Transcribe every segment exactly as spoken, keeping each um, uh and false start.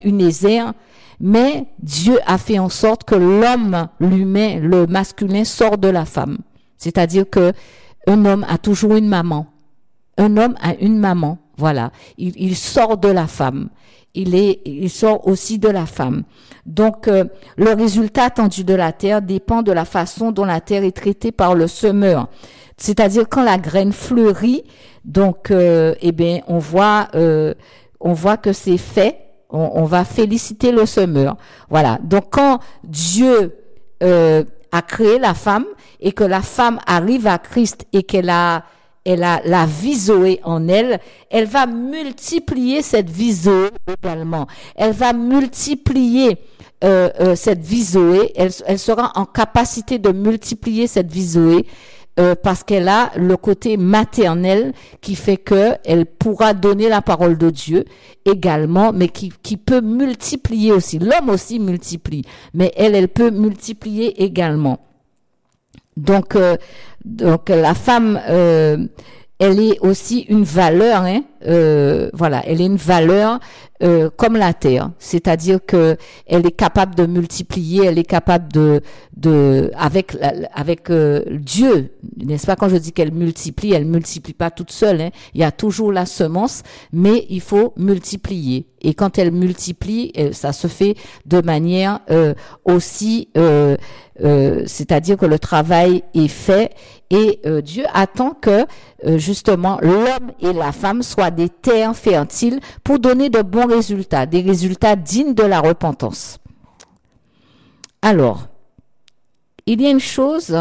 Unézer, mais Dieu a fait en sorte que l'homme, l'humain, le masculin sort de la femme. C'est-à-dire que un homme a toujours une maman. Un homme a une maman. Voilà. Il, il sort de la femme. Il est, il sort aussi de la femme. Donc, euh, le résultat attendu de la terre dépend de la façon dont la terre est traitée par le semeur. C'est-à-dire quand la graine fleurit, donc, euh, eh bien, on voit, euh, on voit que c'est fait. On, on va féliciter le semeur. Voilà. Donc, quand Dieu euh, a créé la femme et que la femme arrive à Christ et qu'elle a, elle a la vie Zoé en elle, elle va multiplier cette vie Zoé également. Elle va multiplier euh, euh, cette vie Zoé. Elle, elle sera en capacité de multiplier cette vie Zoé. Euh, parce qu'elle a le côté maternel qui fait que elle pourra donner la parole de Dieu également, mais qui, qui peut multiplier aussi. L'homme aussi multiplie, mais elle, elle peut multiplier également. Donc, euh, donc la femme, euh, elle est aussi une valeur, hein, euh, voilà, elle est une valeur euh, comme la terre, c'est-à-dire que elle est capable de multiplier, elle est capable de, de, avec, avec euh, Dieu, n'est-ce pas? Quand je dis qu'elle multiplie, elle multiplie pas toute seule, hein. Il y a toujours la semence, mais il faut multiplier. Et quand elle multiplie, ça se fait de manière euh, aussi, euh, euh, c'est-à-dire que le travail est fait et euh, Dieu attend que euh, justement l'homme et la femme soient des terres fertiles pour donner de bons résultats, des résultats dignes de la repentance. Alors, il y a une chose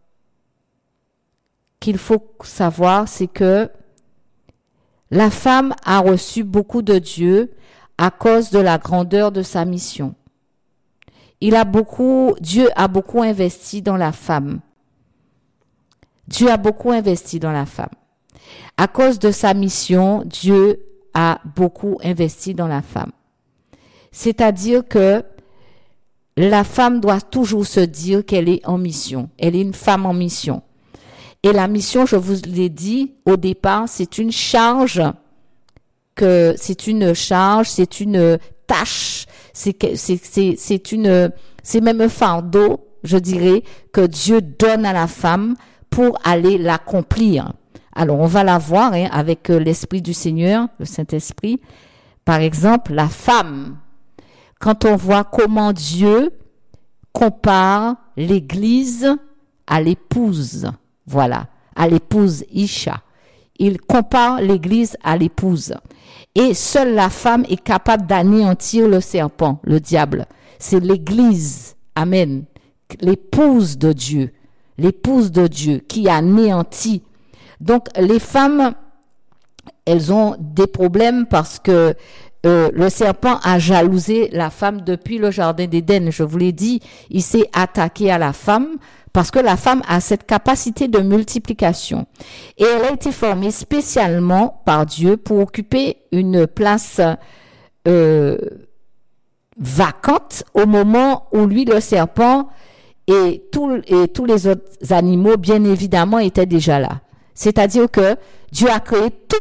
qu'il faut savoir, c'est que la femme a reçu beaucoup de Dieu à cause de la grandeur de sa mission. Il a beaucoup, Dieu a beaucoup investi dans la femme. Dieu a beaucoup investi dans la femme. À cause de sa mission, Dieu a beaucoup investi dans la femme. C'est-à-dire que la femme doit toujours se dire qu'elle est en mission. Elle est une femme en mission. Et la mission, je vous l'ai dit au départ, c'est une charge, que c'est une charge, c'est une tâche, c'est c'est c'est c'est une c'est même un fardeau, je dirais, que Dieu donne à la femme pour aller l'accomplir. Alors on va la voir hein, avec l'Esprit du Seigneur, le Saint-Esprit. Par exemple, la femme, quand on voit comment Dieu compare l'Église à l'épouse. Voilà, à l'épouse Isha. Il compare l'Église à l'épouse. Et seule la femme est capable d'anéantir le serpent, le diable. C'est l'Église, amen, l'épouse de Dieu, l'épouse de Dieu qui anéantit. Donc les femmes, elles ont des problèmes parce que euh, le serpent a jalousé la femme depuis le jardin d'Éden. Je vous l'ai dit, il s'est attaqué à la femme. Parce que la femme a cette capacité de multiplication. Et elle a été formée spécialement par Dieu pour occuper une place euh, vacante au moment où lui, le serpent, et, tout, et tous les autres animaux, bien évidemment, étaient déjà là. C'est-à-dire que Dieu a créé tout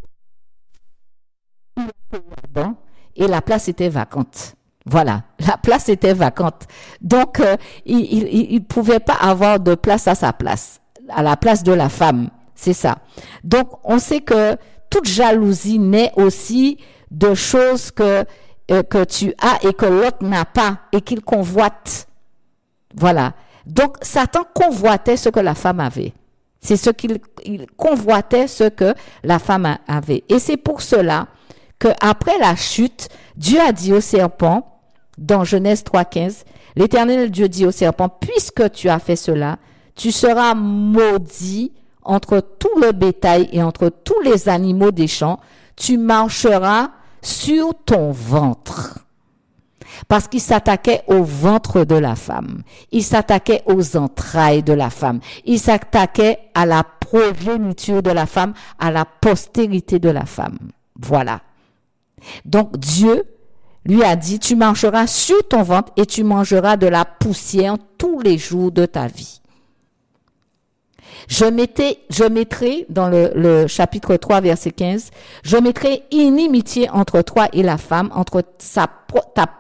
et la place était vacante. Voilà, la place était vacante. Donc, euh, il ne pouvait pas avoir de place à sa place, à la place de la femme. C'est ça. Donc, on sait que toute jalousie naît aussi de choses que, euh, que tu as et que l'autre n'a pas et qu'il convoite. Voilà. Donc, Satan convoitait ce que la femme avait. C'est ce qu'il il convoitait, ce que la femme avait. Et c'est pour cela que après la chute, Dieu a dit au serpent, dans Genèse trois quinze, l'Éternel Dieu dit au serpent, puisque tu as fait cela, tu seras maudit entre tout le bétail et entre tous les animaux des champs, tu marcheras sur ton ventre. Parce qu'il s'attaquait au ventre de la femme. Il s'attaquait aux entrailles de la femme. Il s'attaquait à la progéniture de la femme, à la postérité de la femme. Voilà. Donc Dieu lui a dit, tu marcheras sur ton ventre et tu mangeras de la poussière tous les jours de ta vie. Je mettais, je mettrai, dans le, le chapitre trois, verset quinze, je mettrai inimitié entre toi et la femme, entre sa, ta